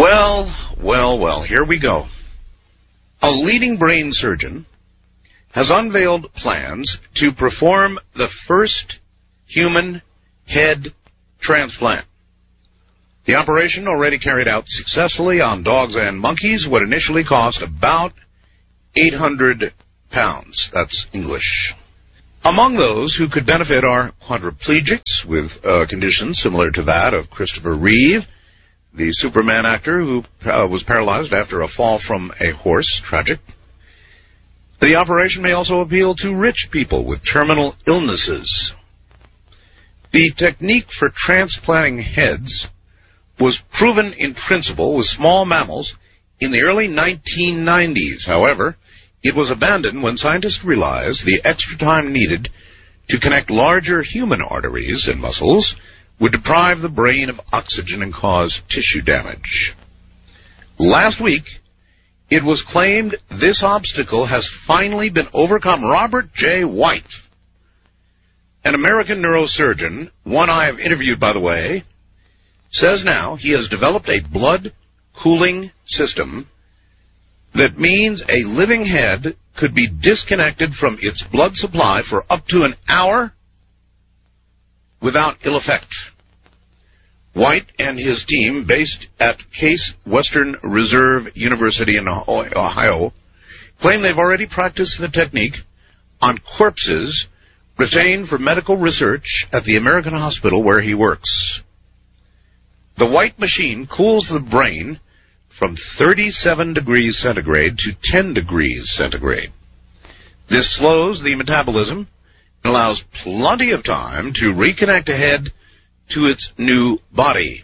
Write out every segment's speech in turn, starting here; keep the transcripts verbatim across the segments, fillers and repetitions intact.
Well, well, well, here we go. A leading brain surgeon has unveiled plans to perform the first human head transplant. The operation, already carried out successfully on dogs and monkeys, would initially cost about eight hundred pounds. That's English. Among those who could benefit are quadriplegics with uh, conditions similar to that of Christopher Reeve, the Superman actor who uh, was paralyzed after a fall from a horse. Tragic. The operation may also appeal to rich people with terminal illnesses. The technique for transplanting heads was proven in principle with small mammals in the early nineteen nineties. However, it was abandoned when scientists realized the extra time needed to connect larger human arteries and muscles would deprive the brain of oxygen and cause tissue damage. Last week, it was claimed this obstacle has finally been overcome. Robert J. White, an American neurosurgeon, one I have interviewed, by the way, says now he has developed a blood cooling system that means a living head could be disconnected from its blood supply for up to an hour without ill effect. White and his team, based at Case Western Reserve University in Ohio, claim they've already practiced the technique on corpses retained for medical research at the American hospital where he works. The White machine cools the brain from thirty-seven degrees centigrade to ten degrees centigrade. This slows the metabolism and allows plenty of time to reconnect a head to its new body.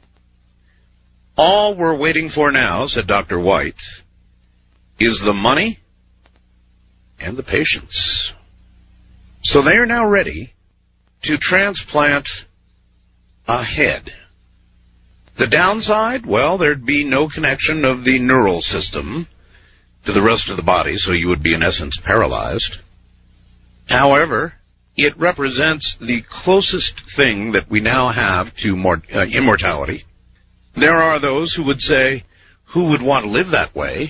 All we're waiting for now, said Doctor White, is the money and the patience. So they are now ready to transplant a head. The downside, well, there'd be no connection of the neural system to the rest of the body, so you would be in essence paralyzed. However, it represents the closest thing that we now have to mor- uh, immortality. There are those who would say, who would want to live that way?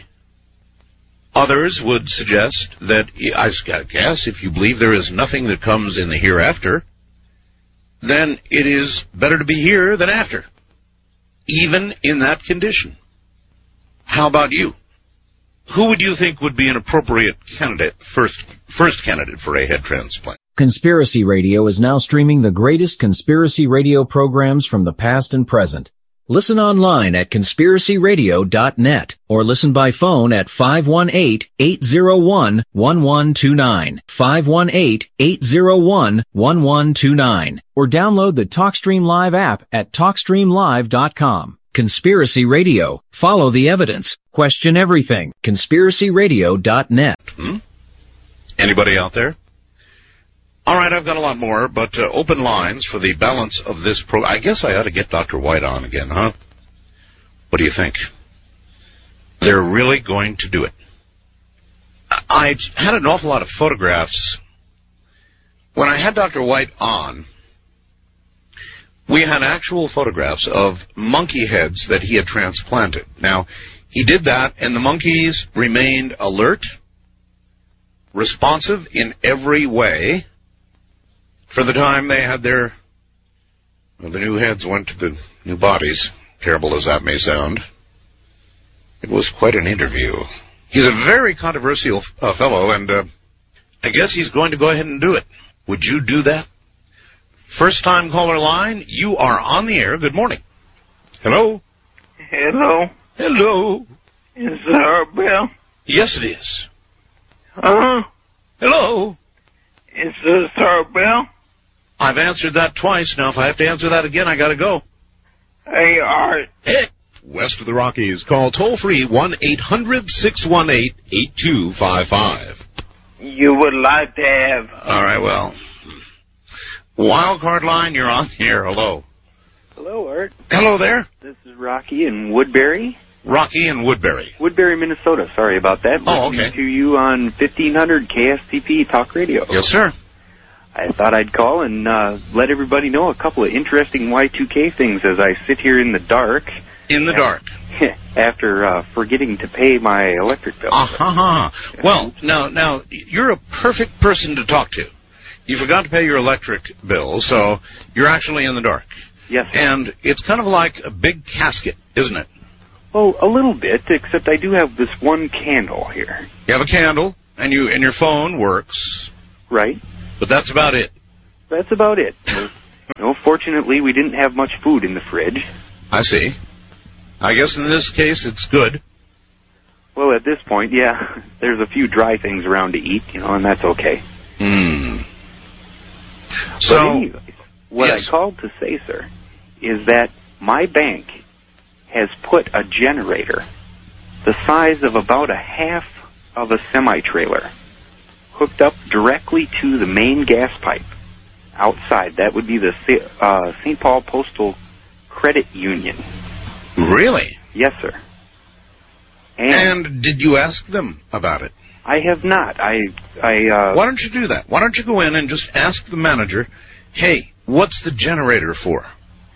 Others would suggest that, I guess, if you believe there is nothing that comes in the hereafter, then it is better to be here than after, even in that condition. How about you? Who would you think would be an appropriate candidate, first, first candidate for a head transplant? Conspiracy Radio is now streaming the greatest conspiracy radio programs from the past and present. Listen online at conspiracy radio dot net or listen by phone at five one eight, eight zero one, one one two nine, five one eight, eight zero one, one one two nine, or download the TalkStream Live app at talk stream live dot com. Conspiracy Radio. Follow the evidence. Question everything. conspiracy radio dot net. Hmm? Anybody out there? All right, I've got a lot more, but uh, open lines for the balance of this program. I guess I ought to get Doctor White on again, huh? What do you think? They're really going to do it. I had an awful lot of photographs. When I had Doctor White on, we had actual photographs of monkey heads that he had transplanted. Now, he did that, and the monkeys remained alert, responsive in every way, for the time they had their, well, the new heads went to the new bodies, terrible as that may sound. It was quite an interview. He's a very controversial uh, fellow, and uh, I guess he's going to go ahead and do it. Would you do that? First-time caller line, you are on the air. Good morning. Hello? Hello? Hello? Is it Art Bell? Yes, it is. Huh? Hello? Is this Art Bell? I've answered that twice. Now, if I have to answer that again, I got to go. Hey, Art. Hey. West of the Rockies, call toll-free one eight hundred, six one eight, eight two five five. You would like to have... All right, well... Wild card line, you're on here. Hello. Hello, Art. Hello there. This is Rocky in Woodbury. Rocky in Woodbury. Woodbury, Minnesota. Sorry about that. Oh, okay. Listening to you on fifteen hundred K S T P Talk Radio. Yes, sir. I thought I'd call and uh, let everybody know a couple of interesting Y two K things as I sit here in the dark In the dark. After uh, forgetting to pay my electric bill. Uh-huh. Well, now, now, you're a perfect person to talk to. You forgot to pay your electric bill, so you're actually in the dark. Yes, sir. And it's kind of like a big casket, isn't it? Well, a little bit, except I do have this one candle here. You have a candle, and you and your phone works. Right. But that's about it. That's about it. No, fortunately, we didn't have much food in the fridge. I see. I guess in this case, it's good. Well, at this point, yeah, there's a few dry things around to eat, you know, and that's okay. Hmm. So, So, anyways, what yes. I called to say, sir, is that my bank has put a generator the size of about a half of a semi-trailer hooked up directly to the main gas pipe outside. That would be the uh, Saint Paul Postal Credit Union. Really? Yes, sir. And, And did you ask them about it? I have not. I, I, uh... Why don't you do that? Why don't you go in and just ask the manager, hey, what's the generator for?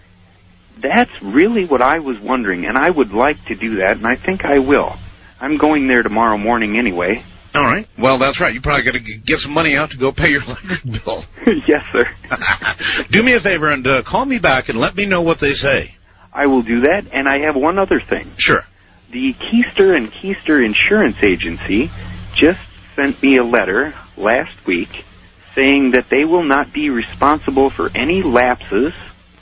That's really what I was wondering, and I would like to do that, and I think I will. I'm going there tomorrow morning anyway. All right. Well, that's right. You probably got to get some money out to go pay your electric bill. Yes, sir. Do me a favor and uh, call me back and let me know what they say. I will do that, and I have one other thing. Sure. The Keister and Keister Insurance Agency just sent me a letter last week saying that they will not be responsible for any lapses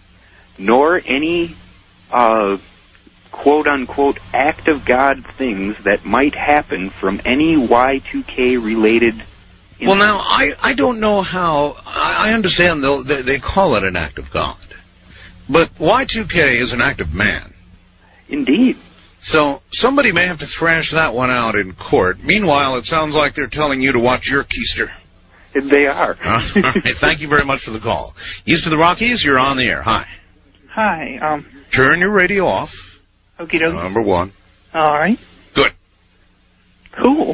nor any uh, quote-unquote act of God things that might happen from any Y two K related incident. Well, now, I, I don't know how... I, I understand they, they call it an act of God. But Y two K is an act of man. Indeed. So somebody may have to thrash that one out in court. Meanwhile, it sounds like they're telling you to watch your keister. They are. All right. Thank you very much for the call. East of the Rockies, you're on the air. Hi. Hi. Um. Turn your radio off. Okie dokie. Number one. All right. Good. Cool.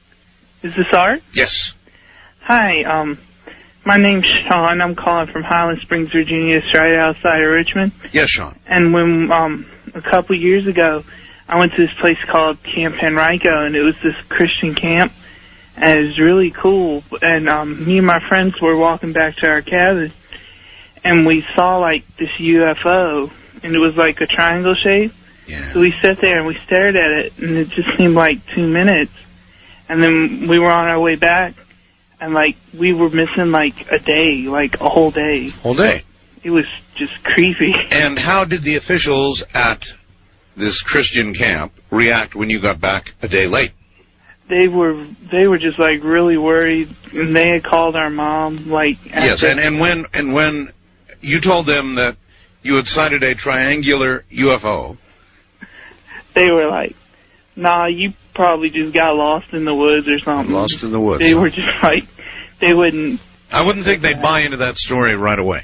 Is this Art? Yes. Hi. Um. My name's Sean. I'm calling from Highland Springs, Virginia. It's right outside of Richmond. Yes, Sean. And when um a couple years ago, I went to this place called Camp Henrico, and it was this Christian camp, and it was really cool. And um, me and my friends were walking back to our cabin, and we saw, like, this U F O, and it was like a triangle shape. Yeah. So we sat there and we stared at it, and it just seemed like two minutes. And then we were on our way back, and, like, we were missing, like, a day, like, a whole day. Whole day. It was just creepy. And how did the officials at this Christian camp react when you got back a day late? They were they were just like really worried, and they had called our mom like. Yes, and, and when and when you told them that you had sighted a triangular U F O, they were like, "Nah, you probably just got lost in the woods or something." Lost in the woods. They were just like, they wouldn't. I wouldn't think they'd buy into that story right away.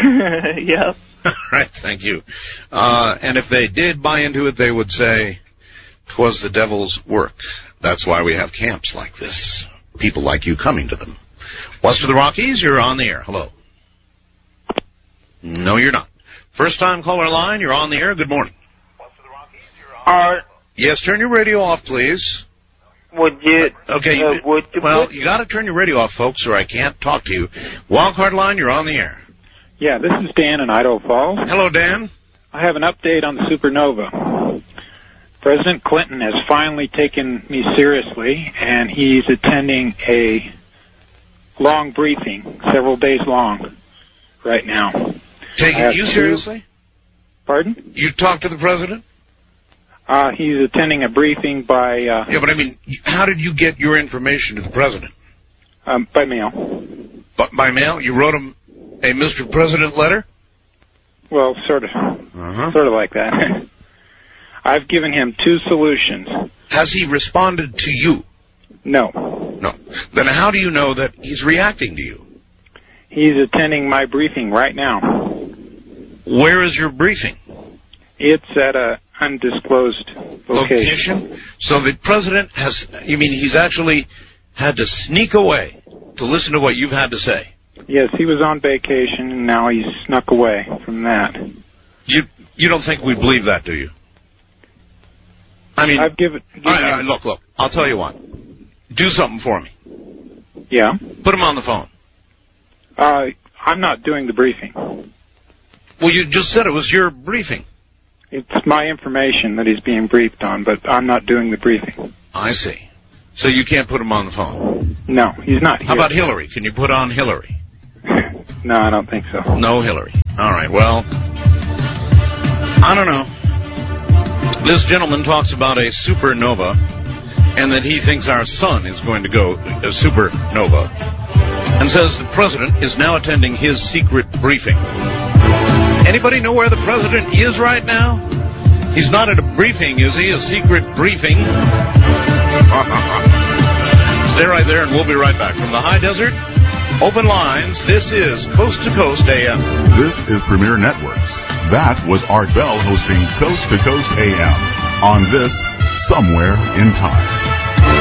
Yeah. All right, thank you. Uh, and if they did buy into it, they would say, "'Twas the devil's work." That's why we have camps like this. People like you coming to them. West of the Rockies, you're on the air. Hello. No, you're not. First time caller line, you're on the air. Good morning. West of the Rockies, you're on. Art, Yes, turn your radio off, please. would you... Okay, uh, you, would you well, put- you got to turn your radio off, folks, or I can't talk to you. Wildcard line, you're on the air. Yeah, this is Dan in Idaho Falls. Hello, Dan. I have an update on the supernova. President Clinton has finally taken me seriously, and he's attending a long briefing, several days long, right now. I Taking have you two- seriously? Pardon? You talked to the president? Uh, he's attending a briefing by uh, Yeah, but I mean, how did you get your information to the president? um, by mail. But by mail? You wrote him a Mister President letter? Well, sort of, Uh-huh. sort of like that. I've given him two solutions. Has he responded to you? No. No. Then how do you know that he's reacting to you? He's attending my briefing right now. Where is your briefing? It's at a undisclosed location. Location? So the president has, you mean he's actually had to sneak away to listen to what you've had to say? Yes, he was on vacation, and now he's snuck away from that. You you don't think we believe that, do you? I mean, I've given. all right, all right, look, look. I'll tell you what. Do something for me. Yeah. Put him on the phone. Uh, I'm not doing the briefing. Well, you just said it was your briefing. It's my information that he's being briefed on, but I'm not doing the briefing. I see. So you can't put him on the phone? No, he's not here. How about Hillary? Can you put on Hillary? No, I don't think so. No Hillary. All right, well, I don't know. This gentleman talks about a supernova and that he thinks our sun is going to go a supernova and says the president is now attending his secret briefing. Anybody know where the president is right now? He's not at a briefing, is he? A secret briefing? Stay right there and we'll be right back. From the high desert, open lines, this is Coast to Coast A M. This is Premier Networks. That was Art Bell hosting Coast to Coast A M on this Somewhere in Time.